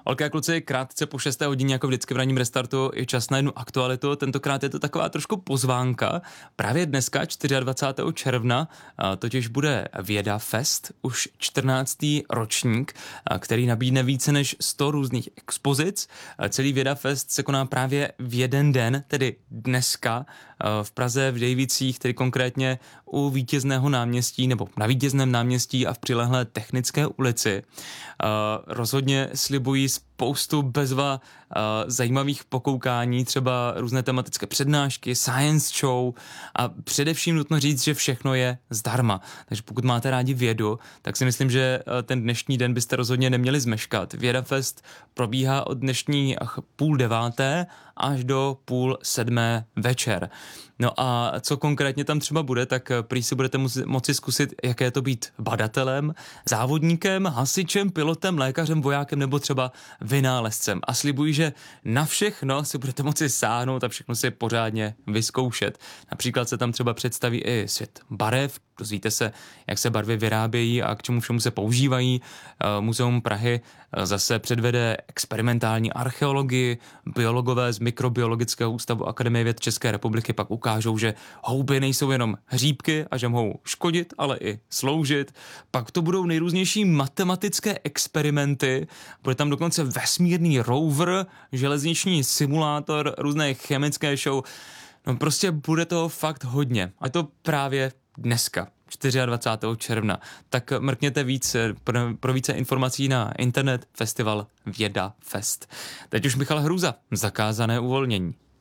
Holky a kluci, krátce po 6. hodině, jako vždycky v ranním restartu, je čas na jednu aktualitu. Tentokrát je to taková trošku pozvánka. Právě dneska, 24. června, totiž bude Věda Fest, už 14. ročník, který nabídne více než 100 různých expozic. Celý Věda Fest se koná právě v jeden den, tedy dneska, v Praze v Dejvicích, tedy konkrétně u Vítězného náměstí, nebo na Vítězném náměstí a v přilehlé Technické ulici. Rozhodně slibují spoustu bezva zajímavých pokoukání, třeba různé tematické přednášky, science show a především nutno říct, že všechno je zdarma. Takže pokud máte rádi vědu, tak si myslím, že ten dnešní den byste rozhodně neměli zmeškat. Věda Fest probíhá od dnešní 8:30 až do 6:30 večer. No a co konkrétně tam třeba bude, tak prý si budete moci zkusit, jaké je to být badatelem, závodníkem, hasičem, pilotem, lékařem, vojákem nebo třeba vynálezcem. A slibuji, že na všechno si budete moci sáhnout a všechno si pořádně vyzkoušet. Například se tam třeba představí i svět barev, dozvíte se, jak se barvy vyrábějí a k čemu všemu se používají. Muzeum Prahy zase předvede experimentální archeologii, biologové z Mikrobiologického ústavu Akademie věd České republiky pak ukážou, že houby nejsou jenom hříbky a že mohou škodit, ale i sloužit. Pak to budou nejrůznější matematické experimenty, bude tam dokonce vesmírný rover, železniční simulátor, různé chemické show. No prostě bude to fakt hodně. A to právě dneska, 24. června. Tak mrkněte víc pro více informací na internet festival Věda Fest. Teď už Michal Hruza, zakázané uvolnění.